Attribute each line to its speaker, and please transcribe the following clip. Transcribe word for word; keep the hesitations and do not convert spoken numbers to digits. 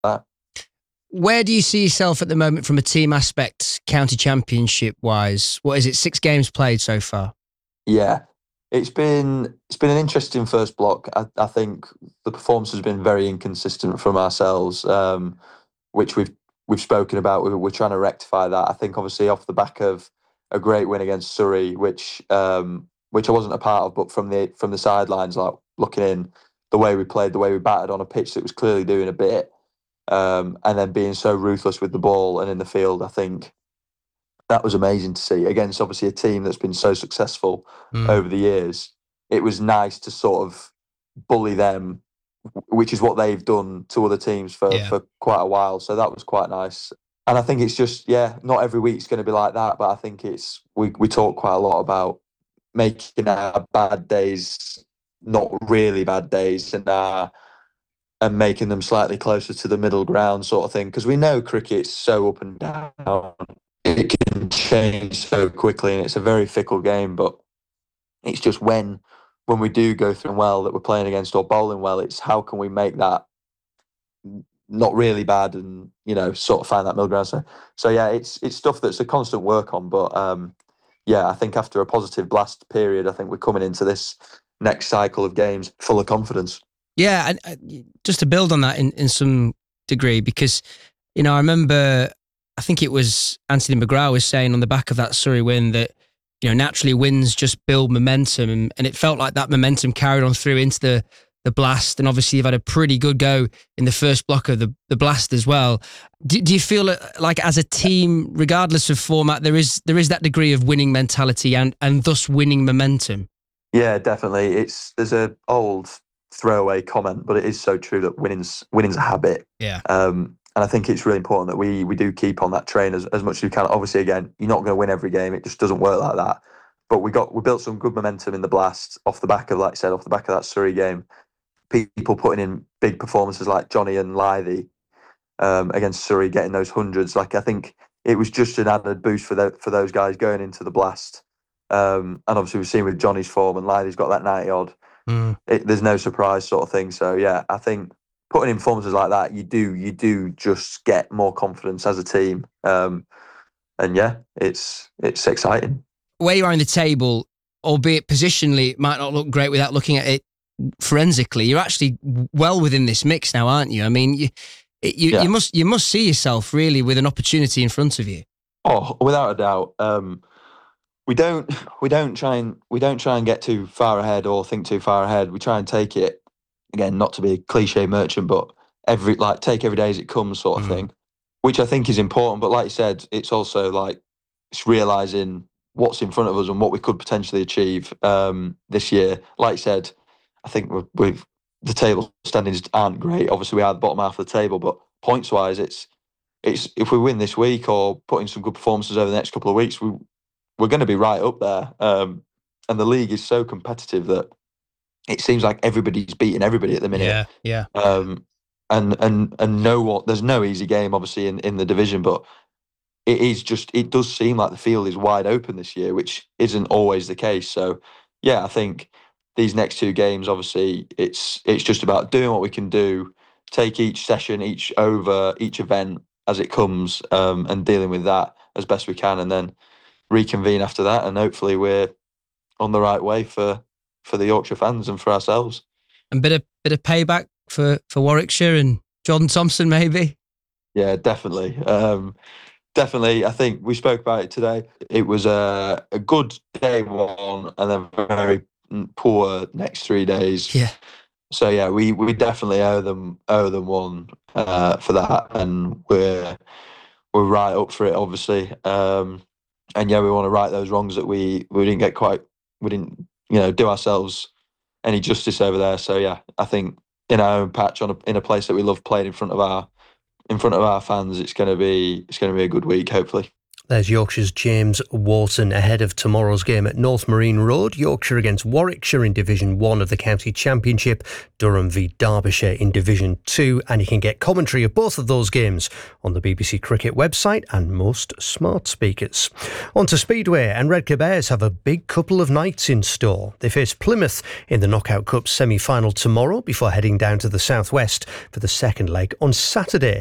Speaker 1: that.
Speaker 2: Where do you see yourself at the moment from a team aspect, county championship wise? What is it? Six games played so far.
Speaker 1: Yeah, it's been it's been an interesting first block. I, I think the performance has been very inconsistent from ourselves, um, which we've we've spoken about. We're, we're trying to rectify that. I think obviously off the back of a great win against Surrey, which um, which I wasn't a part of, but from the from the sidelines, like looking in, the way we played, the way we battered on a pitch that was clearly doing a bit. Um, and then being so ruthless with the ball and in the field, I think that was amazing to see against obviously a team that's been so successful
Speaker 2: Mm.
Speaker 1: over the years. It was nice to sort of bully them, which is what they've done to other teams for,
Speaker 2: Yeah.
Speaker 1: for quite a while. So that was quite nice. And I think it's just, yeah, not every week's going to be like that, but I think it's, we, we talk quite a lot about making our bad days not really bad days and our and making them slightly closer to the middle ground sort of thing. Because we know cricket's so up and down. It can change so quickly and it's a very fickle game, but it's just when when we do go through well that we're playing against or bowling well, it's how can we make that not really bad and, you know, sort of find that middle ground. So, so yeah, it's it's stuff that's a constant work on. But um, yeah, I think after a positive blast period, I think we're coming into this next cycle of games full of confidence.
Speaker 2: Yeah, and uh, just to build on that in, in some degree, because, you know, I remember, I think it was Anthony McGrath was saying on the back of that Surrey win that, you know, naturally wins just build momentum, and, and it felt like that momentum carried on through into the the blast, and obviously you've had a pretty good go in the first block of the, the blast as well. Do, do you feel like as a team, regardless of format, there is there is that degree of winning mentality and, and thus winning momentum?
Speaker 1: Yeah, definitely. It's there's a old throwaway comment, but it is so true that winning's winning's a habit.
Speaker 2: Yeah.
Speaker 1: Um, and I think it's really important that we we do keep on that train as, as much as we can. Obviously, again, you're not going to win every game; it just doesn't work like that. But we got we built some good momentum in the blast off the back of, like I said, off the back of that Surrey game. People putting in big performances like Johnny and Lythy um, against Surrey, getting those hundreds. Like I think it was just an added boost for the, for those guys going into the blast. Um, and obviously we've seen with Johnny's form and Lythy's got that ninety odd.
Speaker 2: Mm.
Speaker 1: It, there's no surprise sort of thing. So yeah, I think putting in performances like that, you do you do just get more confidence as a team. Um, and yeah, it's it's exciting.
Speaker 2: Where you are in the table, albeit positionally, it might not look great without looking at it forensically. You're actually well within this mix now, aren't you? I mean, you you,
Speaker 1: Yeah.
Speaker 2: you must you must see yourself really with an opportunity in front of you.
Speaker 1: Oh, without a doubt. Um, we don't we don't try and we don't try and get too far ahead or think too far ahead. We try and take it again, not to be a cliche merchant, but every like take every day as it comes sort of
Speaker 2: Mm.
Speaker 1: thing, which I think is important. But like you said, it's also like it's realizing what's in front of us and what we could potentially achieve um, this year. Like you said, I think we've, we've the table standings aren't great. Obviously, we are the bottom half of the table, but points wise, it's it's if we win this week or put in some good performances over the next couple of weeks, we we're going to be right up there. Um, and the league is so competitive that it seems like everybody's beating everybody at the minute.
Speaker 2: Yeah, yeah.
Speaker 1: Um, and and and no one, there's no easy game obviously in, in the division, but it is just it does seem like the field is wide open this year, which isn't always the case. So yeah, I think these next two games, obviously, it's it's just about doing what we can do, take each session, each over, each event as it comes, um, and dealing with that as best we can, and then reconvene after that, and hopefully we're on the right way for for the Yorkshire fans and for ourselves.
Speaker 2: And bit of bit of payback for, for Warwickshire and Jordan Thompson, maybe.
Speaker 1: Yeah, definitely. Um, definitely. I think we spoke about it today. It was a, a good day one and then very poor next three days.
Speaker 2: Yeah.
Speaker 1: So yeah, we, we definitely owe them owe them one uh, for that, and we're we're right up for it, obviously. Um, and yeah, we want to right those wrongs that we we didn't get quite we didn't you know do ourselves any justice over there. So yeah, I think in our own patch on a, in a place that we love playing in front of our in front of our fans, it's going to be it's going to be a good week, hopefully.
Speaker 3: There's Yorkshire's James Walton ahead of tomorrow's game at North Marine Road. Yorkshire against Warwickshire in Division one of the County Championship. Durham v Derbyshire in Division two. And you can get commentary of both of those games on the B B C Cricket website and most smart speakers. On to Speedway, and Redcar Bears have a big couple of nights in store. They face Plymouth in the Knockout Cup semi-final tomorrow before heading down to the southwest for the second leg on Saturday.